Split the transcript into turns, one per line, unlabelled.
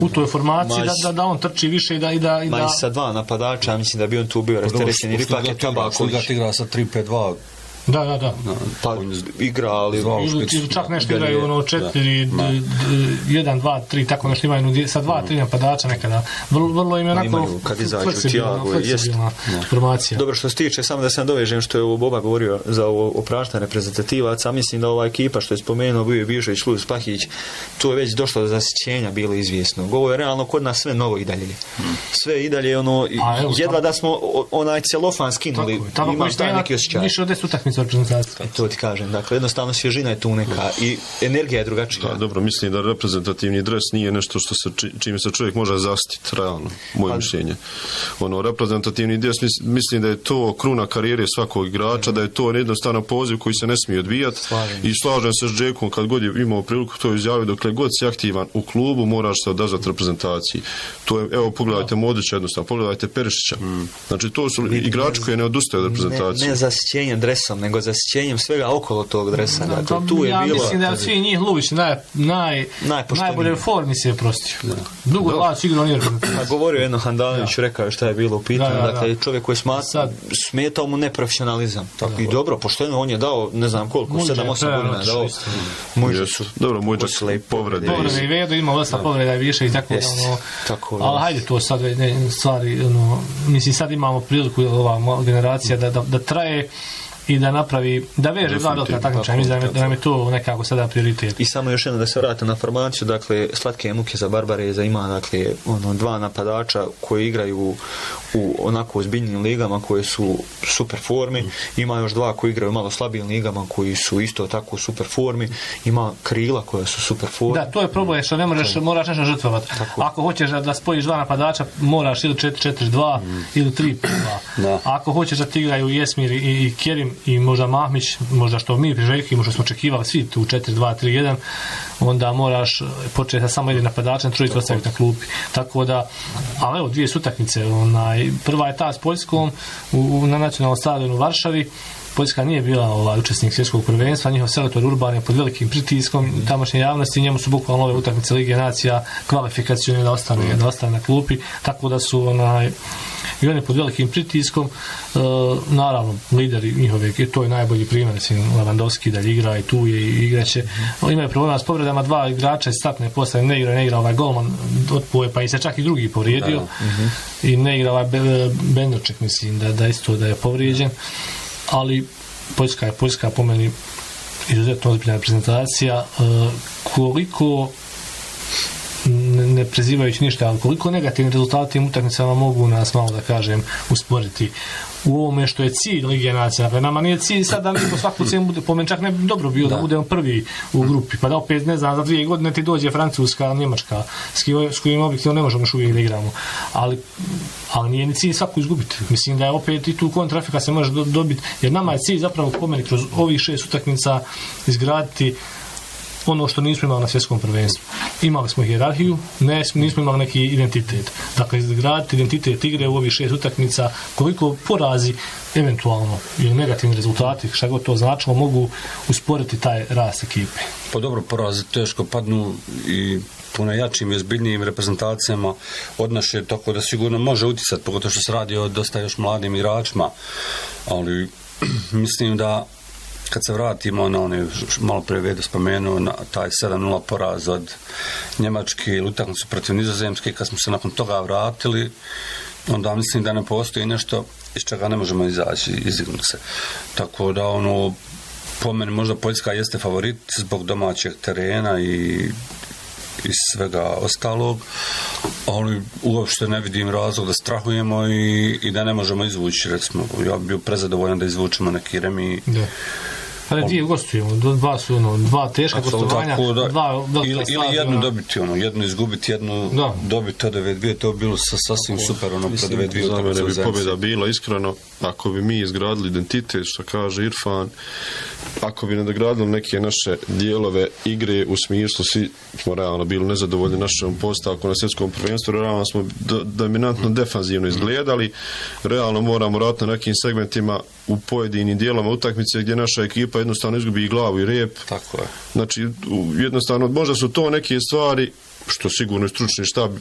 u toj formaciji da on trči više i da...
Ma i sa 2 napadača, mislim da bi on tu bio rasterećen, ili ipak je Tabaković.
Igra sa 3-5-2.
Da.
Pa igra, ali...
Ili čak nešto igraju 4, 1, 2, 3, tako nešto imaju sa 2-3 napadača nekada. Vrlo im je onako fleksibilna formacija.
Dobro, što se tiče, samo da se nadovežem što je Boba govorio za opraštanje reprezentativaca, mislim da ova ekipa što je spomenuo, bio je Bišović, Luz, Pahić, tu je već došlo do zasićenja, bilo izvjesno. Ovo je realno kod nas sve novo i dalje. Sve i dalje, jedva da smo onaj celofan skinuli, imaš taj neki osjećaj.
Više od 10 utakmica reprezentacije.
To ti kažem, dakle, jednostavno svježina je tu neka i energija je drugačija.
Da, dobro, mislim da reprezentativni dres nije nešto čime se čovjek može zasititi, realno, moje mišljenje. Reprezentativni dres, mislim da je to kruna karijere svakog igrača, da je to jednostavno poziv koji se ne smije odbijati. I slažem se s Džekom, kad god je imao priliku to izjaviti, dokle god si aktivan u klubu, moraš se odazvati reprezentaciji. To je, evo, pogledajte Modrića jednostavno, pogledajte Perišića. Znači, to su igrači koji ne odustaju od reprezentacije.
Ne zasićenjem dresom, nego zasićenjem svega okolo tog dresa. Dakle, tu je bilo...
Mislim da je svi njih Luvić najbolje u formi se je prostio. Dugo lač igrao nije reprezentacija.
Govorio jedno Handanoviću, rekao šta je bilo u pitanju. Dakle, čovjek koji smetao mu neprofesionalizam. I dobro, pošteno, on je dao, ne znam koliko, 7-8 godina dao.
Dobro, Mujđak povrede.
Povrede i Vedo, ima dosta povreda i više i tako da ali hajde to sad stvari, mislim sad imamo priliku ova generacija da traje i da napravi, da veže dva dotka takmičenja, mislim da nam je to nekako sada prioritet.
I samo još jedno da se vratim na formaciju, dakle, slatke muke za Barbareza ima, dakle, 2 napadača koji igraju u onako ozbiljnim ligama koje su super formi, ima još 2 koji igraju u malo slabijim ligama koji su isto tako u super formi, ima krila koja su super formi.
Da, to je problem što ne moraš nešto žrtvovati. Ako hoćeš da spojiš 2 napadača, moraš ili 4-4-2 ili 3-5-2. Ako hoćeš da ti igraju Jesmir i Kerim i možda Mahmić, možda što mi priželjkimo, što smo očekivali svi tu 4-2-3-1, onda moraš početi sa samo jednim napadačem, trojicu ostaviti na klupi. Tako da, ali evo, 2 utakmice. Prva je ta s Poljskom na nacionalnom stadionu u Varšavi. Poljska nije bila učesnik svjetskog prvenstva, njihov selektor Urban je pod velikim pritiskom tamošnje javnosti, njemu su bukvalno ove utakmice Lige nacija kvalifikacione da ostane na klupi, tako da su i oni pod velikim pritiskom. Naravno, lideri njihove, to je najbolji primjer, Lewandowski da igra i tu je i igraće. Imaju problema s povredama, 2 igrača iz startne postave, ne igra ovaj golman otpoje, pa i se čak i drugi povrijedio. I ne igra ovaj Bendoček, mislim da isto da je povrijeđen. Ali Poljska po meni izuzetno ozbiljna reprezentacija, koliko ne prezivajući ništa, ali koliko negativni rezultati im utakmicama mogu nas malo da kažem usporiti u ovome što je cilj Lige nacija. Dakle, nama nije cilj sad da mi po svaku cijenu bude, po meni čak ne bi dobro bio da budemo prvi u grupi, pa da opet ne znam za 2 godine ti dođe Francuska, Njemačka s kojim objektivno ne možemo još uvijek da igramo, ali nije ni cilj svaku izgubiti. Mislim da je opet i tu kontrafika se može dobiti, jer nama je cilj zapravo po meni kroz ovih 6 utakmica izgraditi ono što nismo imali na svjetskom prvenstvu. Imali smo hijerarhiju, nismo imali neki identitet. Dakle, izgraditi identitet igre u ovih 6 utakmica, koliko porazi eventualno ili negativni rezultati, šta god to značilo, mogu usporiti taj rast ekipe.
Pa dobro, porazi teško padnu i puno jačim i ozbiljnijim reprezentacijama od naše, tako da sigurno može uticati, pogotovo što se radi o dosta još mladim igračima, ali mislim da kad se vratimo na one, malo pre Vedo spomenuo, na taj 7-0 poraz od Njemačke ili utakmicu protiv Nizozemske, kad smo se nakon toga vratili, onda mislim da ne postoji nešto iz čega ne možemo izaći, izignuti se. Tako da, po meni možda Poljska jeste favorit zbog domaćeg terena i svega ostalog, ali uopšte ne vidim razlog da strahujemo i da ne možemo izvući, recimo, ja bih bio prezadovoljan da izvučemo neki remi.
Ali 2 gostujemo, 2 su 2 teška gostovanja, 2 velika
ili jednu dobiti, jednu izgubiti, jednu dobiti, to 9-2, to bi bilo sasvim super, pro 9-2.
Za mene bi pobjeda bila, iskreno, ako bi mi izgradili identitet, što kaže Irfan, ako bi nadogradili neke naše dijelove igre u smislu, svi smo realno bili nezadovoljni našom postavkom na svjetskom prvenstvu, realno smo dominantno defanzivno izgledali, realno moramo raditi na nekim segmentima u pojedinim dijelama utakmice gdje naša ekipa jednostavno izgubi i glavu i rep.
Tako je.
Znači, jednostavno, možda su to neke stvari što sigurno stručni štab